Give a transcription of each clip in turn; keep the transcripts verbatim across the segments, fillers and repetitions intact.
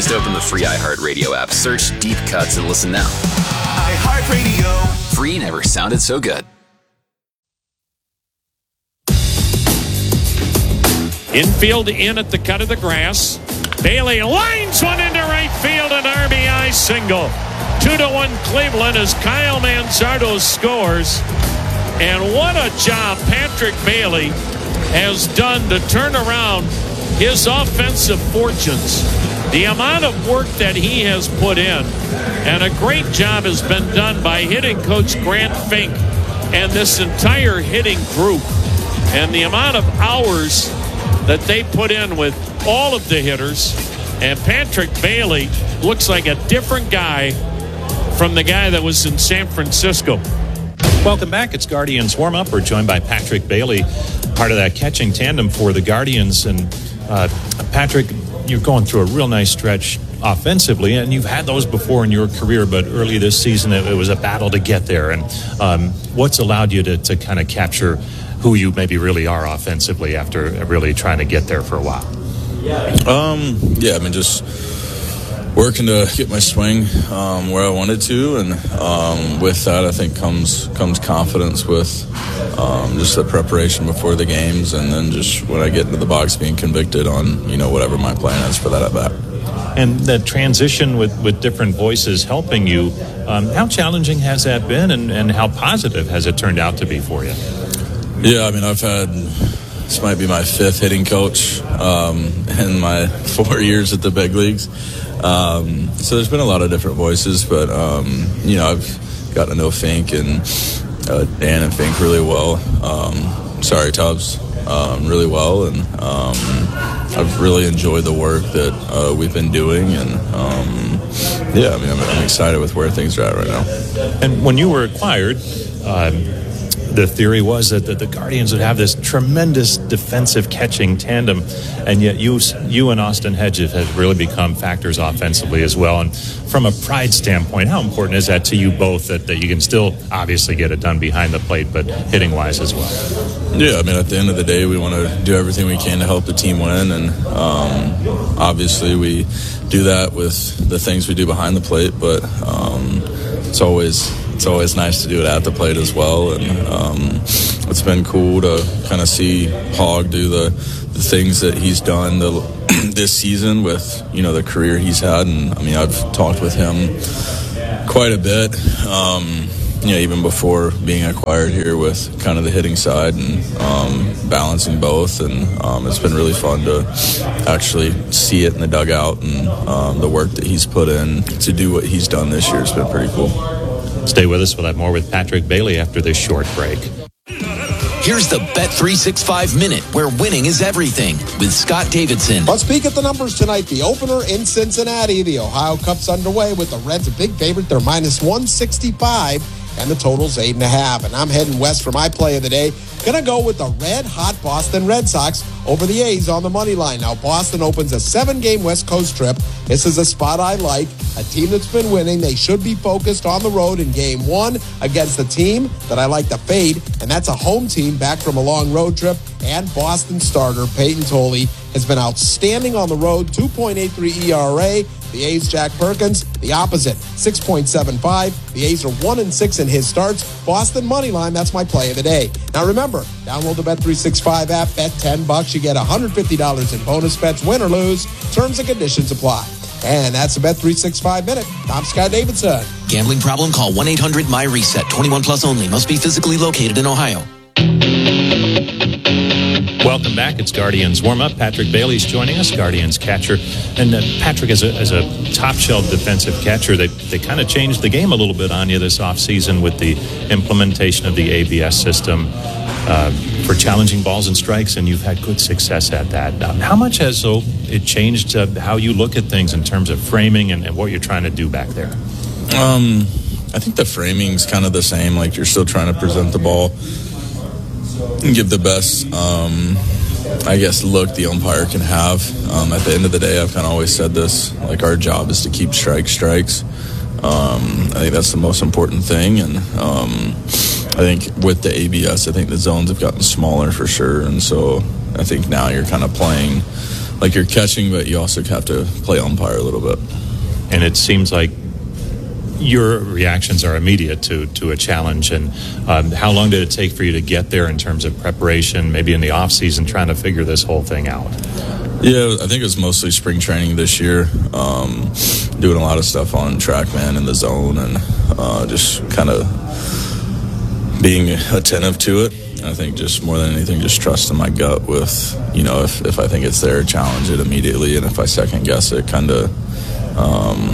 Just open the free iHeartRadio app, search Deep Cuts, and listen now. iHeartRadio. Free never sounded so good. Infield in at the cut of the grass. Bailey lines one into right field, an R B I single. Two to one Cleveland as Kyle Manzardo scores. And what a job Patrick Bailey has done to turn around his offensive fortunes. The amount of work that he has put in, and a great job has been done by hitting coach Grant Fink and this entire hitting group. And the amount of hours that they put in with all of the hitters. And Patrick Bailey looks like a different guy from the guy that was in San Francisco. Welcome back. It's Guardians warm-up. We're joined by Patrick Bailey, part of that catching tandem for the Guardians. And uh, Patrick, you're going through a real nice stretch offensively, and you've had those before in your career, but early this season it, it was a battle to get there. And um, what's allowed you to, to kind of capture who you maybe really are offensively after really trying to get there for a while? Um, yeah, I mean, just working to get my swing um, where I wanted to, and um, with that, I think comes comes confidence with um, just the preparation before the games, and then just when I get into the box, being convicted on you know whatever my plan is for that at bat. And the transition with, with different voices helping you, um, how challenging has that been, and, and how positive has it turned out to be for you? Yeah, I mean, I've had, this might be my fifth hitting coach um, in my four years at the big leagues. Um, so there's been a lot of different voices, but, um, you know, I've gotten to know Fink and uh, Dan and Fink really well. Um, sorry, Tubbs, um, really well. And um, I've really enjoyed the work that uh, we've been doing. And, um, yeah, I mean, I'm, I'm excited with where things are at right now. And when you were acquired, um, the theory was that, that the Guardians would have this tremendous defensive catching tandem, and yet you you and Austin Hedges have really become factors offensively as well. And from a pride standpoint, how important is that to you both, that, that you can still obviously get it done behind the plate, but hitting-wise as well? Yeah, I mean, at the end of the day, we want to do everything we can to help the team win, and um, obviously we do that with the things we do behind the plate, but um, it's always... It's always nice to do it at the plate as well, and um, it's been cool to kind of see Hog do the, the things that he's done the, this season with, you know, the career he's had. And, I mean, I've talked with him quite a bit, um, you know, even before being acquired here with kind of the hitting side and um, balancing both. And um, it's been really fun to actually see it in the dugout, and um, the work that he's put in to do what he's done this year has been pretty cool. Stay with us. We'll have more with Patrick Bailey after this short break. Here's the Bet three sixty-five Minute, where winning is everything, with Scott Davidson. Let's peek at the numbers tonight. The opener in Cincinnati. The Ohio Cup's underway with the Reds a big favorite. They're minus one sixty-five, and the total's eight and a half. And I'm heading west for my play of the day. Gonna go with the red-hot Boston Red Sox over the A's on the money line. Now, Boston opens a seven-game West Coast trip. This is a spot I like. A team that's been winning. They should be focused on the road in game one against a team that I like to fade, and that's a home team back from a long road trip. And Boston starter Peyton Tolley has been outstanding on the road, two point eight three E R A. The A's, Jack Perkins, the opposite, six point seven five. The A's are one and six in his starts. Boston money line, that's my play of the day. Now remember, download the Bet three sixty-five app, bet ten bucks, you get one hundred fifty dollars in bonus bets, win or lose. Terms and conditions apply. And that's the Bet three sixty-five Minute. I'm Scott Davidson. Gambling problem? Call one eight hundred M Y reset. twenty-one plus only. Must be physically located in Ohio. Welcome back. It's Guardians warm-up. Patrick Bailey's joining us, Guardians catcher. And uh, Patrick, as a, as a top-shelf defensive catcher, they, they kind of changed the game a little bit on you this offseason with the implementation of the A B S system uh, for challenging balls and strikes, and you've had good success at that. Um, how much has so it changed uh, how you look at things in terms of framing and, and what you're trying to do back there? Um, I think the framing's kind of the same. Like, you're still trying to present the ball and give the best, um, I guess, look the umpire can have. Um, at the end of the day, I've kind of always said this, like, our job is to keep strike strikes. Um, I think that's the most important thing. And um, I think with the A B S, I think the zones have gotten smaller for sure. And so I think now you're kind of playing like you're catching, but you also have to play umpire a little bit. And it seems like your reactions are immediate to, to a challenge. And um, how long did it take for you to get there in terms of preparation, maybe in the off season, trying to figure this whole thing out? Yeah, I think it was mostly spring training this year, um, doing a lot of stuff on TrackMan in the zone, and uh, just kind of being attentive to it. I think just more than anything, just trusting my gut with, you know, if, if I think it's there, challenge it immediately, and if I second guess it, kind of um,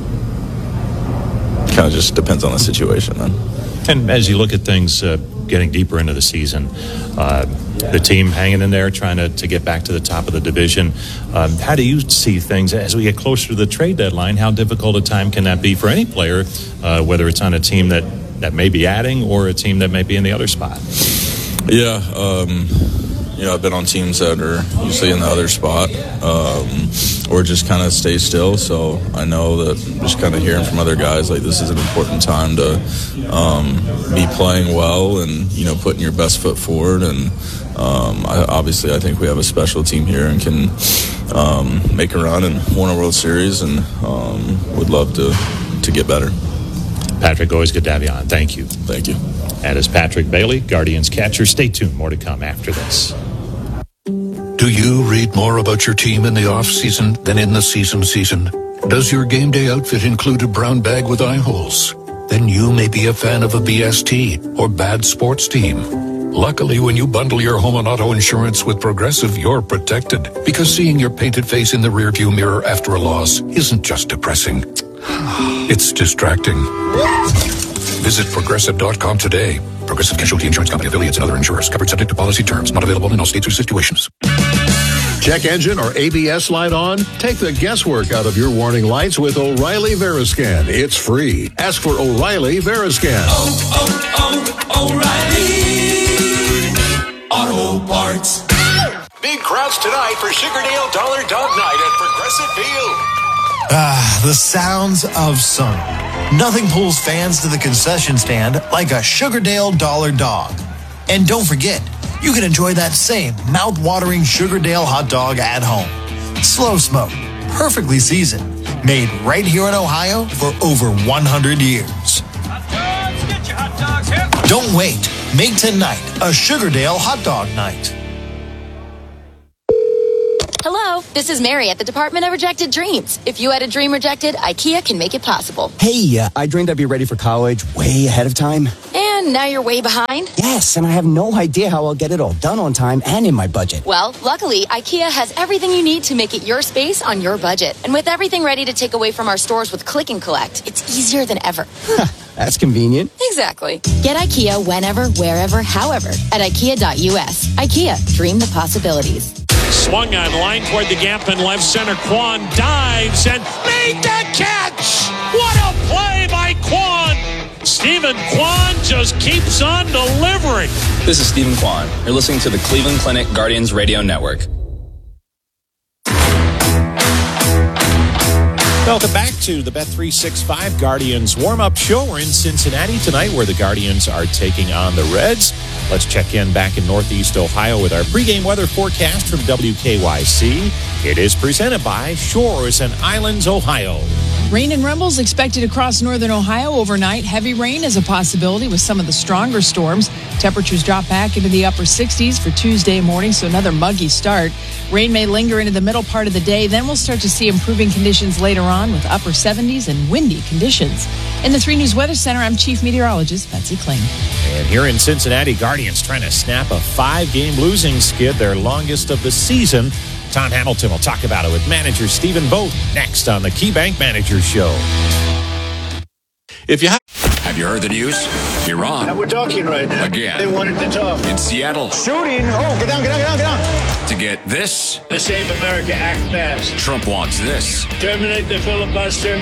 kind of just depends on the situation then. And as you look at things uh, getting deeper into the season, uh, the team hanging in there, trying to, to get back to the top of the division, um, how do you see things as we get closer to the trade deadline? How difficult a time can that be for any player, uh, whether it's on a team that, that may be adding or a team that may be in the other spot? Yeah, um, you know, I've been on teams that are usually in the other spot, um, or just kind of stay still. So I know that just kind of hearing from other guys, like, this is an important time to um, be playing well and, you know, putting your best foot forward. And um, I, obviously I think we have a special team here and can um, make a run and win a World Series, and um, would love to, to get better. Patrick, always good to have you on. Thank you. Thank you. That is Patrick Bailey, Guardians catcher. Stay tuned. More to come after this. Do you read more about your team in the off-season than in the season season? Does your game day outfit include a brown bag with eye holes? Then you may be a fan of a B S T or bad sports team. Luckily, when you bundle your home and auto insurance with Progressive, you're protected. Because seeing your painted face in the rearview mirror after a loss isn't just depressing. It's distracting. Visit Progressive dot com today. Progressive Casualty Insurance Company, affiliates, and other insurers. Covered subject to policy terms. Not available in all states or situations. Check engine or A B S light on? Take the guesswork out of your warning lights with O'Reilly Veriscan. It's free. Ask for O'Reilly Veriscan. Oh, oh, oh, O'Reilly Auto Parts. Big crowds tonight for Sugardale Dollar Dog Night at Progressive Field. Ah, the sounds of summer. Nothing pulls fans to the concession stand like a Sugardale Dollar Dog. And don't forget, you can enjoy that same mouth-watering Sugardale hot dog at home. Slow smoked, perfectly seasoned, made right here in Ohio for over one hundred years. Hot dogs, get your hot dogs here. Don't wait. Make tonight a Sugardale hot dog night. Hello, this is Mary at the Department of Rejected Dreams. If you had a dream rejected, IKEA can make it possible. Hey, uh, I dreamed I'd be ready for college way ahead of time. And now you're way behind? Yes, and I have no idea how I'll get it all done on time and in my budget. Well, luckily, IKEA has everything you need to make it your space on your budget. And with everything ready to take away from our stores with Click and Collect, it's easier than ever. That's convenient. Exactly. Get IKEA whenever, wherever, however at IKEA dot U S. IKEA, dream the possibilities. Swung on line toward the gap in left center. Kwon dives and made the catch. What a play by Kwon. Stephen Kwon just keeps on delivering. This is Stephen Kwon. You're listening to the Cleveland Clinic Guardians Radio Network. Welcome back to the Bet three sixty-five Guardians warm-up show. We're in Cincinnati tonight where the Guardians are taking on the Reds. Let's check in back in Northeast Ohio with our pregame weather forecast from W K Y C. It is presented by Shores and Islands, Ohio. Rain and rumbles expected across northern Ohio overnight. Heavy rain is a possibility with some of the stronger storms. Temperatures drop back into the upper sixties for Tuesday morning, so another muggy start. Rain may linger into the middle part of the day. Then we'll start to see improving conditions later on with upper seventies and windy conditions. In the three News Weather Center, I'm Chief Meteorologist Betsy Kling. And here in Cincinnati, Guardians trying to snap a five-game losing skid, their longest of the season. Tom Hamilton will talk about it with manager Stephen Vogt next on the KeyBank Manager Show. If you ha- have you heard the news? Iran. Now we're talking right now. Again. They wanted to talk. In Seattle. Shooting. Oh, get down, get down, get down, get down. To get this. The Save America Act passed. Trump wants this. Terminate the filibuster.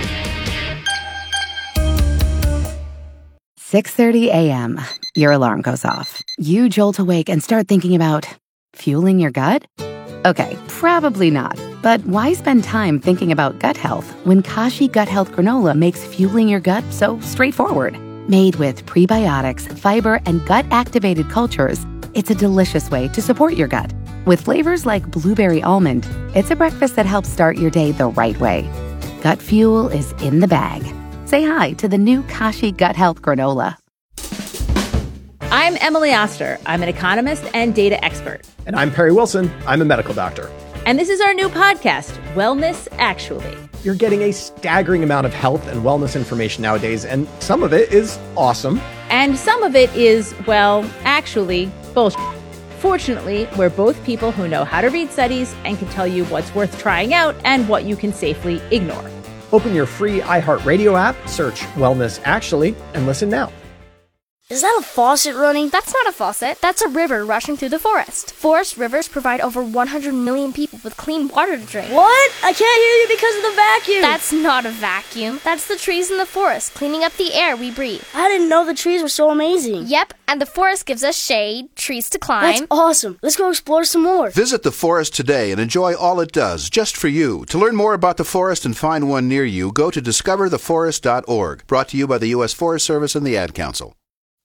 six thirty a.m. Your alarm goes off. You jolt awake and start thinking about fueling your gut? Okay, probably not. But why spend time thinking about gut health when Kashi Gut Health Granola makes fueling your gut so straightforward? Made with prebiotics, fiber, and gut-activated cultures, it's a delicious way to support your gut. With flavors like blueberry almond, it's a breakfast that helps start your day the right way. Gut Fuel is in the bag. Say hi to the new Kashi Gut Health Granola. I'm Emily Oster. I'm an economist and data expert. And I'm Perry Wilson. I'm a medical doctor. And this is our new podcast, Wellness Actually. You're getting a staggering amount of health and wellness information nowadays, and some of it is awesome. And some of it is, well, actually, bullshit. Fortunately, we're both people who know how to read studies and can tell you what's worth trying out and what you can safely ignore. Open your free iHeartRadio app, search Wellness Actually, and listen now. Is that a faucet running? That's not a faucet. That's a river rushing through the forest. Forest rivers provide over one hundred million people with clean water to drink. What? I can't hear you because of the vacuum. That's not a vacuum. That's the trees in the forest cleaning up the air we breathe. I didn't know the trees were so amazing. Yep, and the forest gives us shade, trees to climb. That's awesome. Let's go explore some more. Visit the forest today and enjoy all it does, just for you. To learn more about the forest and find one near you, go to discover the forest dot org. Brought to you by the U S Forest Service and the Ad Council.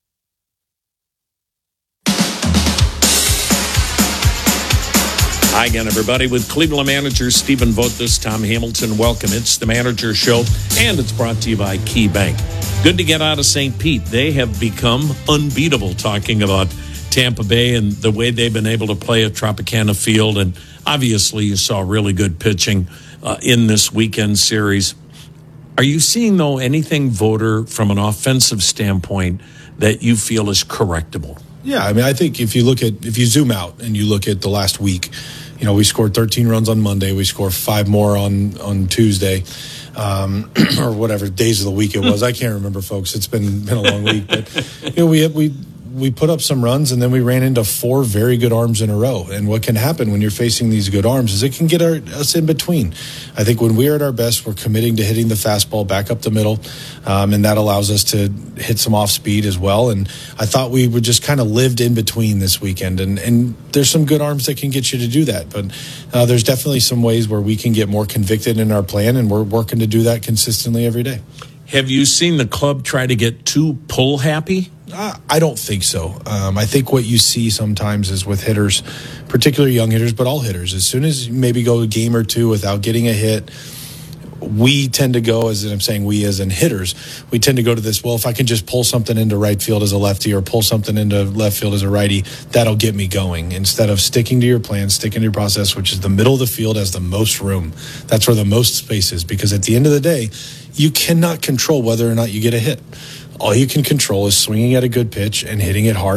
Hi again, everybody. With Cleveland manager Stephen Vogt, this Tom Hamilton. Welcome. It's the Manager Show, and it's brought to you by Key Bank. Good to get out of Saint Pete. They have become unbeatable, talking about Tampa Bay and the way they've been able to play at Tropicana Field. And obviously, you saw really good pitching uh, in this weekend series. Are you seeing, though, anything, Voter, from an offensive standpoint that you feel is correctable? Yeah, I mean, I think if you look at, if you zoom out and you look at the last week, you know, we scored thirteen runs on Monday. We scored five more on, on Tuesday, um, or whatever days of the week it was. I can't remember, folks. It's been been a long week. But, you know, we we we put up some runs, and then we ran into four very good arms in a row. And what can happen when you're facing these good arms is it can get our, us in between. I think when we're at our best, we're committing to hitting the fastball back up the middle, um, and that allows us to hit some off speed as well. And I thought we would just kind of lived in between this weekend. And, and there's some good arms that can get you to do that. But uh, there's definitely some ways where we can get more convicted in our plan, and we're working to do that consistently every day. Have you seen the club try to get too pull happy? Uh, I don't think so. Um, I think what you see sometimes is with hitters, particularly young hitters, but all hitters, as soon as you maybe go a game or two without getting a hit, we tend to go, as I'm saying we as in hitters, we tend to go to this, well, if I can just pull something into right field as a lefty or pull something into left field as a righty, that'll get me going. Instead of sticking to your plan, sticking to your process, which is the middle of the field has the most room. That's where the most space is, because at the end of the day, you cannot control whether or not you get a hit. All you can control is swinging at a good pitch and hitting it hard.